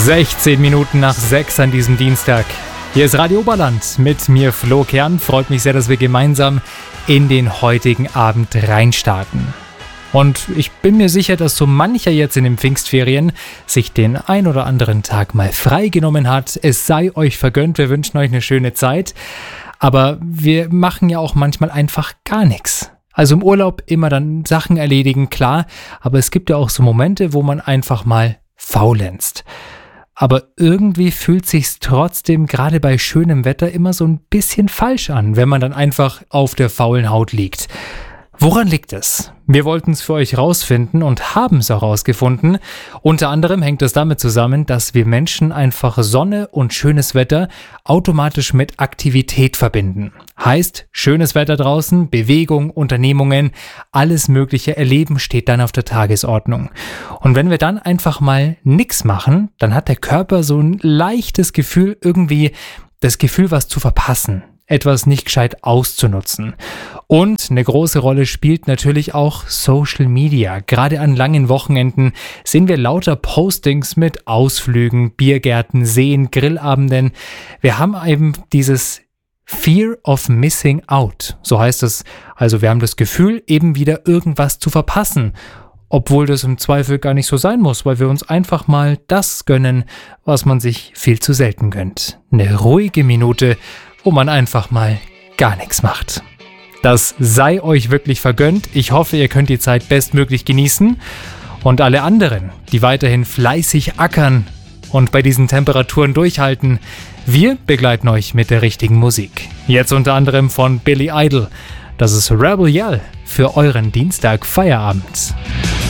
16 Minuten nach 6 an diesem Dienstag. Hier ist Radio Oberland mit mir Flo Kern. Freut mich sehr, dass wir gemeinsam in den heutigen Abend reinstarten. Und ich bin mir sicher, dass so mancher jetzt in den Pfingstferien sich den ein oder anderen Tag mal freigenommen hat. Es sei euch vergönnt, wir wünschen euch eine schöne Zeit. Aber wir machen ja auch manchmal einfach gar nichts. Also im Urlaub immer dann Sachen erledigen, klar. Aber es gibt ja auch so Momente, wo man einfach mal faulenzt. Aber irgendwie fühlt sich's trotzdem gerade bei schönem Wetter immer so ein bisschen falsch an, wenn man dann einfach auf der faulen Haut liegt. Woran liegt es? Wir wollten es für euch rausfinden und haben es auch rausgefunden. Unter anderem hängt es damit zusammen, dass wir Menschen einfach Sonne und schönes Wetter automatisch mit Aktivität verbinden. Heißt, schönes Wetter draußen, Bewegung, Unternehmungen, alles mögliche Erleben steht dann auf der Tagesordnung. Und wenn wir dann einfach mal nichts machen, dann hat der Körper so ein leichtes Gefühl, irgendwie das Gefühl, was zu verpassen. Etwas nicht gescheit auszunutzen. Und eine große Rolle spielt natürlich auch Social Media. Gerade an langen Wochenenden sehen wir lauter Postings mit Ausflügen, Biergärten, Seen, Grillabenden. Wir haben eben dieses Fear of Missing Out. So heißt es. Also wir haben das Gefühl, eben wieder irgendwas zu verpassen. Obwohl das im Zweifel gar nicht so sein muss, weil wir uns einfach mal das gönnen, was man sich viel zu selten gönnt. Eine ruhige Minute, wo man einfach mal gar nichts macht. Das sei euch wirklich vergönnt. Ich hoffe, ihr könnt die Zeit bestmöglich genießen. Und alle anderen, die weiterhin fleißig ackern und bei diesen Temperaturen durchhalten, wir begleiten euch mit der richtigen Musik. Jetzt unter anderem von Billy Idol. Das ist Rebel Yell für euren Dienstag Feierabend.